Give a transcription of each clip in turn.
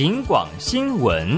警广新闻。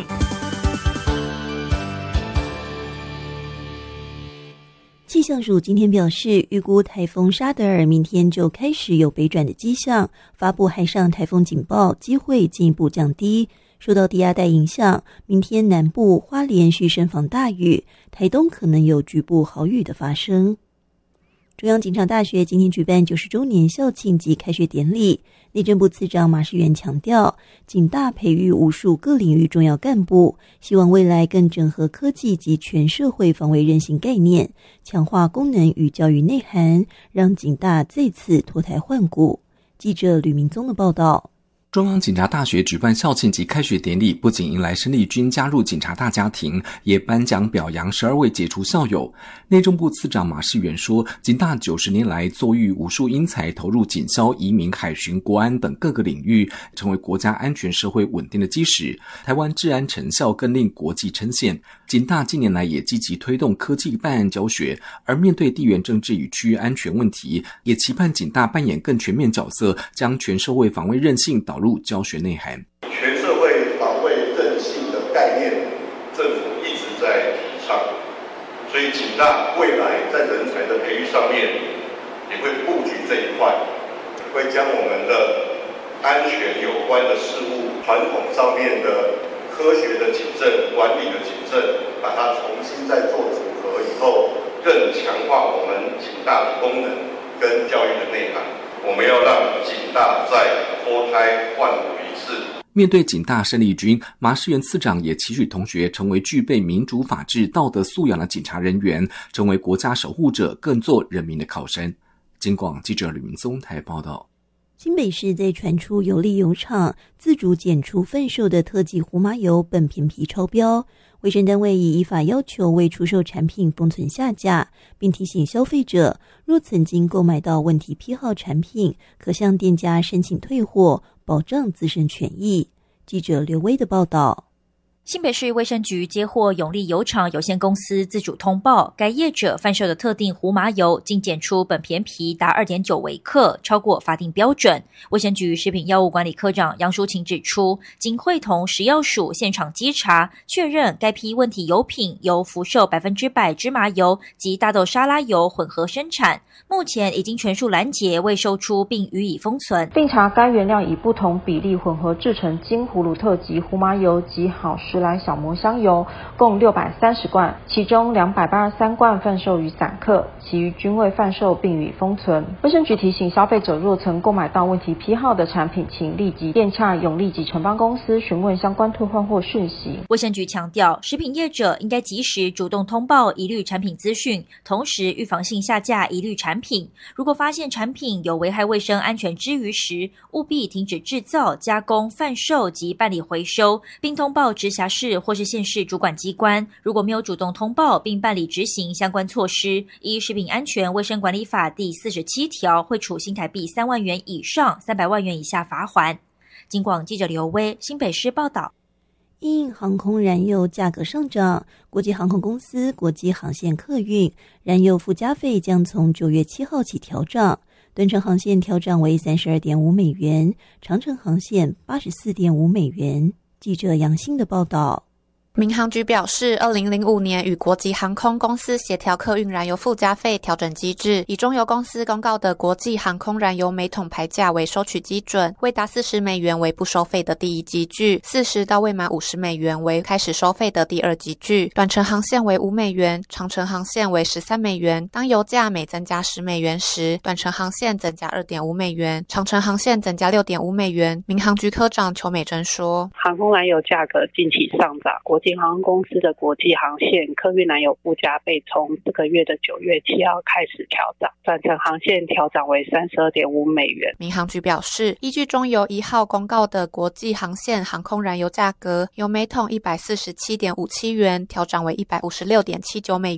气象署今天表示，预估台风沙德尔明天就开始有北转的迹象，发布海上台风警报机会进一步降低。受到低压带影响，明天南部花莲需慎防大雨，台东可能有局部豪雨的发生。中央警察大学今天举办90周年校庆及开学典礼，内政部次长马世元强调，警大培育无数各领域重要干部，希望未来更整合科技及全社会防卫韧性概念，强化功能与教育内涵，让警大再次脱胎换骨。记者吕明宗的报道。 中央警察大学举办校庆及开学典礼，不仅迎来生力军加入警察大家庭，也颁奖表扬12位杰出校友。内政部次长马世元说，警大90年来作育无数英才，投入警消、移民、海巡、国安等各个领域，成为国家安全社会稳定的基石。台湾治安成效更令国际称羡。警大近年来也积极推动科技办案教学，而面对地缘政治与区域安全问题，也期盼警大扮演更全面角色，将全社会防卫韧性导入教学内涵。 全社会防卫韧性的概念，政府一直在提倡，所以警大未来在人才的培育上面也会布局这一块，会将我们的安全有关的事务、传统上面的科学的警政、管理的警政，把它重新再做组合以后，更强化我们警大的功能跟教育的内涵。我们要让警大再脱胎换骨一次。 面对警大生力军，马世元次长也期许同学成为具备民主法治道德素养的警察人员，成为国家守护者，更做人民的靠山。警广记者吕明松台报道。 新北市在传出有利油厂自主检出贩售的特级胡麻油苯偏皮超标，卫生单位已依法要求为出售产品封存下架，并提醒消费者，若曾经购买到问题批号产品，可向店家申请退货，保障自身权益。记者刘威的报道。 新北市卫生局接获永利油厂有限公司自主通报，该业者贩售的特定胡麻油经检出苯偏皮达 2.9 微克，超过法定标准。卫生局食品药物管理科长杨淑琴指出，经会同食药署现场稽查，确认该批问题油品由福寿100%芝麻油及大豆沙拉油混合生产，目前已经全数拦截，未售出并予以封存。 并查该原料以不同比例混合制成金葫芦特级胡麻油及好时来小磨香油，共630罐，其中283罐贩售于散客，其余均未贩售并予封存。卫生局提醒消费者，若曾购买到问题批号的产品，请立即电洽永利及承邦公司询问相关退换货讯息。 卫生局强调，食品业者应该及时主动通报疑虑产品资讯，同时预防性下架疑虑产品。如果发现产品有危害卫生安全之余时，务必停止制造、加工、贩售及办理回收，并通报直辖市或是县市主管机关。如果没有主动通报并办理执行相关措施，依食品安全卫生管理法第47条，会处新台币3万元以上300万元以下罚锾。警广记者刘威新北市报道。 因航空燃油价格上涨，国际航空公司国际航线客运燃油附加费将从9月7号起调涨，短程航线调涨为32.5美元，长程航线84.5美元。记者杨欣的报道。 民航局表示，2005年与国际航空公司协调客运燃油附加费调整机制，以中油公司公告的国际航空燃油每桶牌价为收取基准，未达40美元为不收费的第一级距，40到未满50美元为开始收费的第二级距。短程航线为5美元，长程航线为13美元。当油价每增加10美元时，短程航线增加 2.5 美元，长程航线增加 6.5 美元。民航局科长邱美珍说， 航空燃油价格近期上涨，国际航空公司的国际航线客运燃油附加费从这个月的9月7号开始调涨，短程航线调涨为 32.5 美元。 民航局表示，依据中油1号公告的国际航线航空燃油价格，由每桶147.57元调涨为156.79美元。